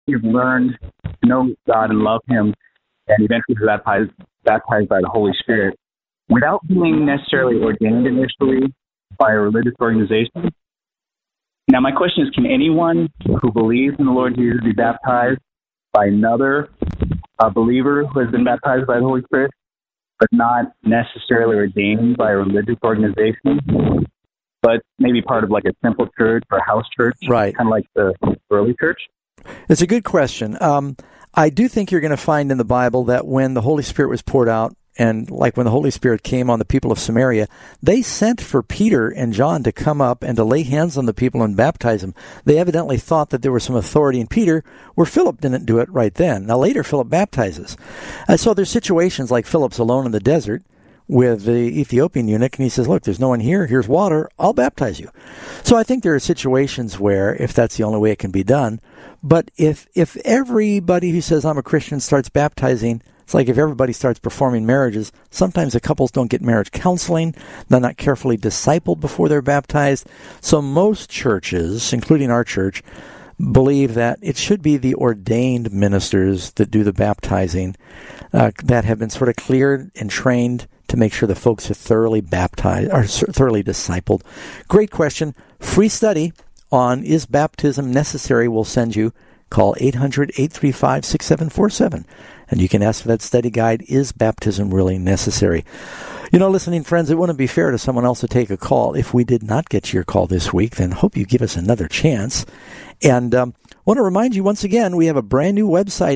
you've learned to know God and love Him, and eventually be baptized by the Holy Spirit, without being necessarily ordained initially by a religious organization. Now, my question is, can anyone who believes in the Lord Jesus be baptized by another believer who has been baptized by the Holy Spirit, but not necessarily ordained by a religious organization, but maybe part of like a temple church or a house church, right? Kind of like the early church? It's a good question. I do think you're going to find in the Bible that when the Holy Spirit was poured out, and like when the Holy Spirit came on the people of Samaria, they sent for Peter and John to come up and to lay hands on the people and baptize them. They evidently thought that there was some authority in Peter, where Philip didn't do it right then. Now later, Philip baptizes. So there's situations like Philip's alone in the desert with the Ethiopian eunuch, and he says, look, there's no one here, here's water, I'll baptize you. So I think there are situations where, if that's the only way it can be done, but if everybody who says I'm a Christian starts baptizing, it's like if everybody starts performing marriages, sometimes the couples don't get marriage counseling, they're not carefully discipled before they're baptized. So most churches, including our church, believe that it should be the ordained ministers that do the baptizing, that have been sort of cleared and trained to make sure the folks are thoroughly baptized, or thoroughly discipled. Great question. Free study on Is Baptism Necessary? We'll send you. Call 800-835-6747. And you can ask for that study guide, Is Baptism Really Necessary? You know, listening friends, it wouldn't be fair to someone else to take a call. If we did not get your call this week, then hope you give us another chance. And want to remind you once again, we have a brand new website,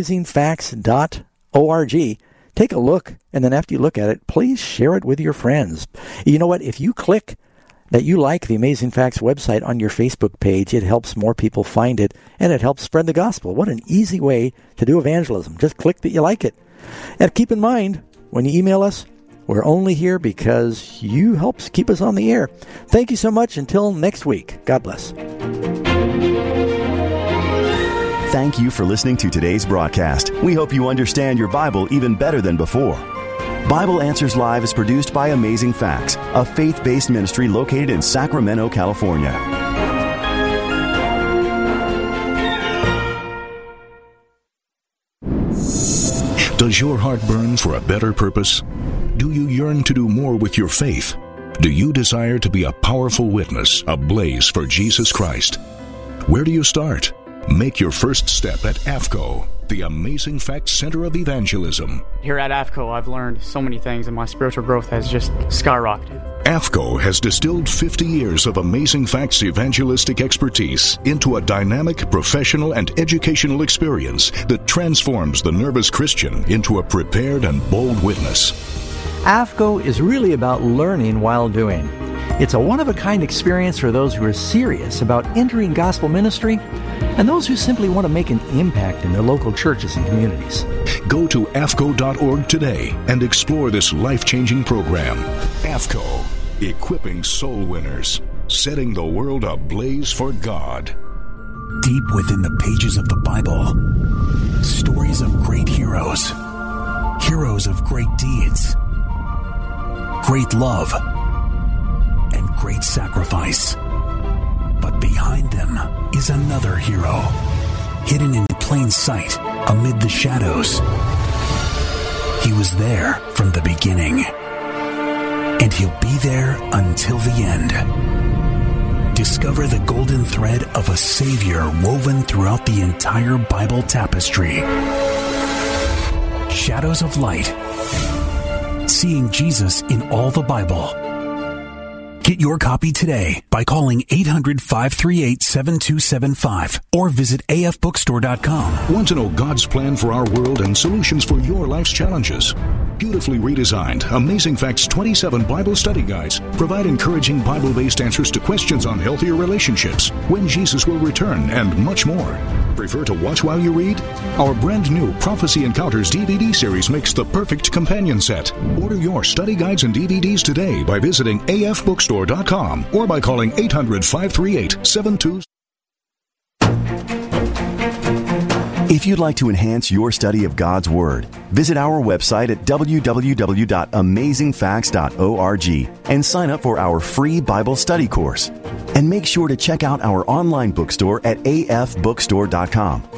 amazingfacts.org. Take a look, and then after you look at it, please share it with your friends. You know what? If you click that you like the Amazing Facts website on your Facebook page, it helps more people find it, and it helps spread the gospel. What an easy way to do evangelism. Just click that you like it. And keep in mind, when you email us, we're only here because you help keep us on the air. Thank you so much. Until next week, God bless. Thank you for listening to today's broadcast. We hope you understand your Bible even better than before. Bible Answers Live is produced by Amazing Facts, a faith-based ministry located in Sacramento, California. Does your heart burn for a better purpose? Do you yearn to do more with your faith? Do you desire to be a powerful witness, ablaze for Jesus Christ? Where do you start? Make your first step at AFCO, the Amazing Facts Center of Evangelism. Here at AFCO, I've learned so many things, and my spiritual growth has just skyrocketed. AFCO has distilled 50 years of Amazing Facts evangelistic expertise into a dynamic, professional, and educational experience that transforms the nervous Christian into a prepared and bold witness. AFCO is really about learning while doing. It's a one-of-a-kind experience for those who are serious about entering gospel ministry and those who simply want to make an impact in their local churches and communities. Go to AFCO.org today and explore this life-changing program. AFCO, equipping soul winners, setting the world ablaze for God. Deep within the pages of the Bible, stories of great heroes, heroes of great deeds, great love, and great sacrifice. But behind them is another hero, hidden in plain sight amid the shadows. He was there from the beginning, and he'll be there until the end. Discover the golden thread of a Savior woven throughout the entire Bible tapestry. Shadows of Light. Seeing Jesus in all the Bible. Get your copy today by calling 800-538-7275 or visit afbookstore.com. Want to know God's plan for our world and solutions for your life's challenges? Beautifully redesigned, Amazing Facts 27 Bible study guides provide encouraging Bible-based answers to questions on healthier relationships, when Jesus will return, and much more. Prefer to watch while you read? Our brand new Prophecy Encounters DVD series makes the perfect companion set. Order your study guides and DVDs today by visiting afbookstore.com or by calling 800-538-7275. If you'd like to enhance your study of God's Word, visit our website at www.amazingfacts.org and sign up for our free Bible study course. And make sure to check out our online bookstore at afbookstore.com